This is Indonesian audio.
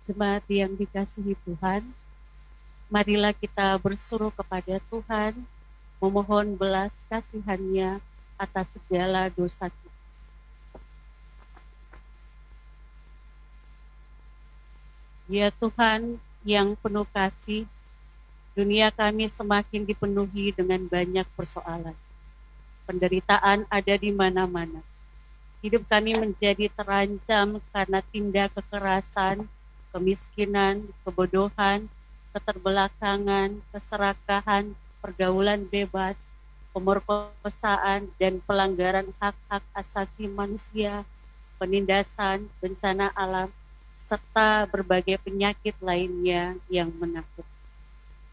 Jemaat yang dikasihi Tuhan, marilah kita bersuruh kepada Tuhan, memohon belas kasihan-Nya atas segala dosa kita. Ya Tuhan yang penuh kasih, dunia kami semakin dipenuhi dengan banyak persoalan. Penderitaan ada di mana-mana. Hidup kami menjadi terancam karena tindak kekerasan, kemiskinan, kebodohan, keterbelakangan, keserakahan, pergaulan bebas, pemerkosaan, dan pelanggaran hak-hak asasi manusia, penindasan, bencana alam, serta berbagai penyakit lainnya yang menakutkan.